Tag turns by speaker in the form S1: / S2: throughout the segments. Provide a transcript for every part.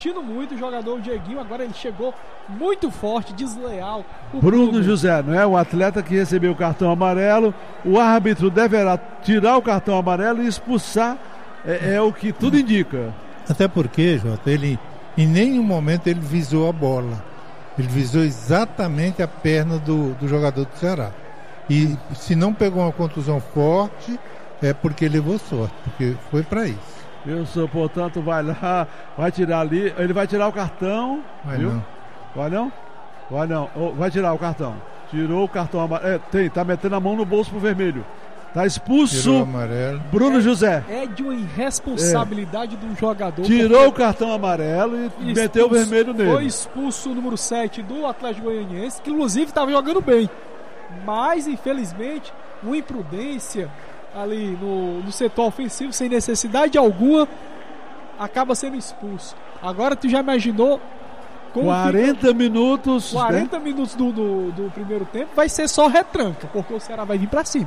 S1: muito o jogador Dieguinho, agora ele chegou muito forte, desleal.
S2: Bruno José, não é? O atleta que recebeu o cartão amarelo. O árbitro deverá tirar o cartão amarelo e expulsar, é o que tudo indica.
S3: Até porque, Jota, ele em nenhum momento ele visou a bola. Ele visou exatamente a perna do jogador do Ceará. E se não pegou uma contusão forte, é porque levou sorte, porque foi para isso.
S2: Wilson, portanto, vai lá, vai tirar ali, ele vai tirar o cartão. Viu? Vai não? Vai não. Vai tirar o cartão. Tirou o cartão amarelo. Tá metendo a mão no bolso pro vermelho. Tá expulso Bruno José.
S1: É de uma irresponsabilidade do jogador.
S2: Tirou o cartão amarelo e meteu o vermelho nele.
S1: Foi expulso o número 7 do Atlético Goianiense, que inclusive estava jogando bem. Mas, infelizmente, uma imprudência ali no setor ofensivo, sem necessidade alguma, acaba sendo expulso. Agora tu já imaginou
S2: 40 minutos
S1: 40 minutos do primeiro tempo vai ser só retranca, porque o Ceará vai vir pra cima,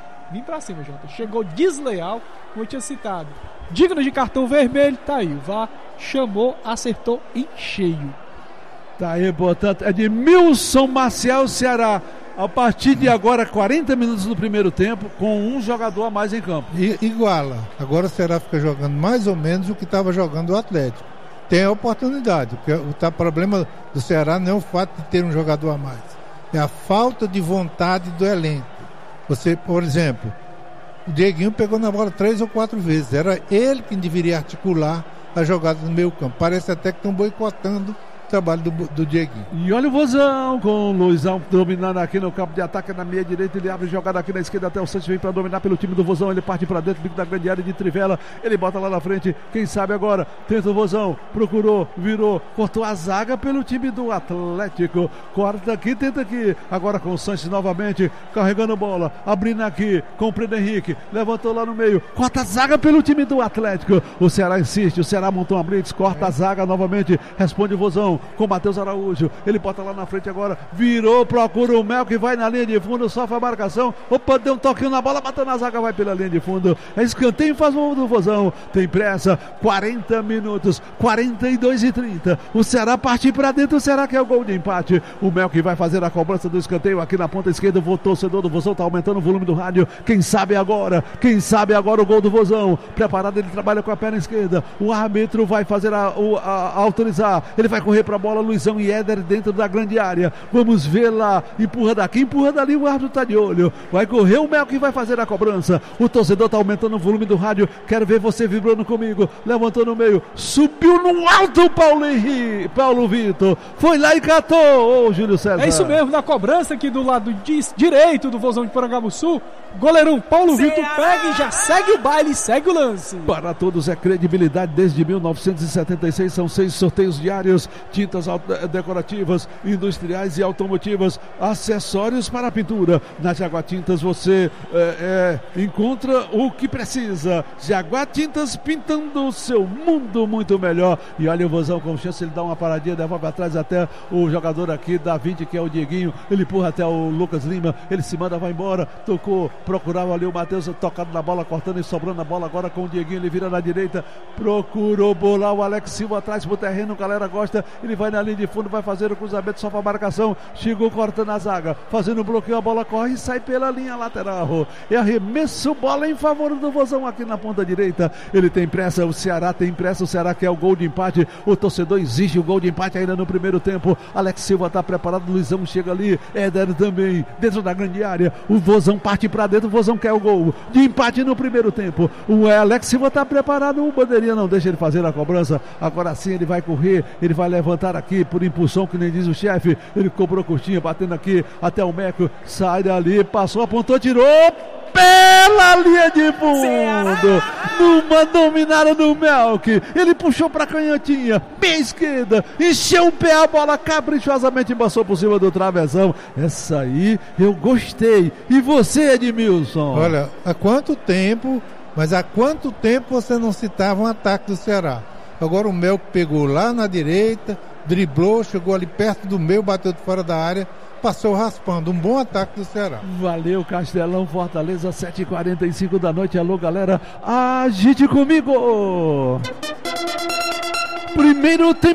S1: Jota. Chegou desleal, como eu tinha citado, digno de cartão vermelho. Tá aí, o VAR chamou, acertou em cheio.
S2: Tá aí, portanto, é de Milson Maciel, Ceará. A partir de agora, 40 minutos do primeiro tempo, com um jogador a mais em campo.
S3: Iguala. Agora o Ceará fica jogando mais ou menos o que estava jogando o Atlético. Tem a oportunidade, porque o problema do Ceará não é o fato de ter um jogador a mais. É a falta de vontade do elenco. Você, por exemplo, o Dieguinho pegou na bola 3 ou 4 vezes. Era ele que deveria articular a jogada no meio campo. Parece até que estão boicotando o trabalho do Dieguinho.
S2: E olha o Vozão, com o Luizão dominando aqui no campo de ataque na meia direita. Ele abre jogada aqui na esquerda até o Santos, vem para dominar pelo time do Vozão. Ele parte para dentro, bico da grande área de Trivela. Ele bota lá na frente, quem sabe agora. Tenta o Vozão, procurou, virou, cortou a zaga pelo time do Atlético. Corta aqui, tenta aqui. Agora com o Santos novamente, carregando bola, abrindo aqui com o Pedro Henrique. Levantou lá no meio, corta a zaga pelo time do Atlético. O Ceará insiste, o Ceará montou uma blitz, corta a zaga novamente, responde o Vozão com o Matheus Araújo. Ele bota lá na frente agora, virou, procura o Mel que vai na linha de fundo, sofre a marcação. Opa, deu um toquinho na bola, bateu na zaga, vai pela linha de fundo. É escanteio, faz o do Vozão. Tem pressa, 40 minutos, 42:30. O Ceará parte pra dentro, o Ceará quer o gol de empate. O Mel que vai fazer a cobrança do escanteio aqui na ponta esquerda. O torcedor do Vozão tá aumentando o volume do rádio. Quem sabe agora o gol do Vozão. Preparado, ele trabalha com a perna esquerda. O árbitro vai fazer autorizar. Ele vai correr pra bola, Luizão e Éder dentro da grande área. Vamos ver lá, empurra daqui, empurra dali, o árbitro tá de olho. Vai correr o Mel que vai fazer a cobrança. O torcedor tá aumentando o volume do rádio. Quero ver você vibrando comigo. Levantou no meio, subiu no alto Paulo Vitor. Foi lá e catou, Júlio César.
S1: É isso mesmo, na cobrança aqui do lado direito do Vozão de Porangabuçu. Goleirão Paulo Vitor pega e já segue o baile, segue o lance.
S2: Para todos é credibilidade desde 1976, são 6 sorteios diários, tintas decorativas, industriais e automotivas, acessórios para a pintura. Na Jaguar Tintas você encontra o que precisa. Jaguar Tintas, pintando o seu mundo muito melhor. E olha o Vozão com chance, ele dá uma paradinha, devolve atrás até o jogador aqui da 20, que é o Dieguinho. Ele empurra até o Lucas Lima, ele se manda, vai embora, tocou, procurava ali o Matheus, tocado na bola, cortando e sobrando a bola agora com o Dieguinho. Ele vira na direita, procurou bolar o Alex Silva atrás pro terreno, a galera gosta. Ele vai na linha de fundo, vai fazer o cruzamento, só para a marcação. Chegou cortando a zaga, fazendo o bloqueio, a bola corre e sai pela linha lateral. É arremesso, bola em favor do Vozão aqui na ponta direita. Ele tem pressa, o Ceará tem pressa, o Ceará quer o gol de empate. O torcedor exige o gol de empate ainda no primeiro tempo. Alex Silva tá preparado, Luizão chega ali, Éder também, dentro da grande área. O Vozão parte para dentro, o Vozão quer o gol de empate no primeiro tempo. O Alex Silva tá preparado, o bandeirinha não deixa ele fazer a cobrança. Agora sim ele vai correr, ele vai levantar aqui por impulsão, que nem diz o chefe. Ele cobrou curtinha, batendo aqui até o Meco, sai dali, passou, apontou, tirou pela linha de fundo, numa dominada do Melk. Ele puxou pra canhotinha, bem esquerda, encheu o pé, a bola caprichosamente passou por cima do travessão. Essa aí eu gostei. E você, Edmilson?
S3: Olha, há quanto tempo você não citava um ataque do Ceará? Agora o Melk pegou lá na direita, driblou, chegou ali perto do meio, bateu de fora da área, passou raspando. Um bom ataque do Ceará.
S2: Valeu, Castelão, Fortaleza, 7h45 da noite. Alô, galera, agite comigo! primeiro tempo.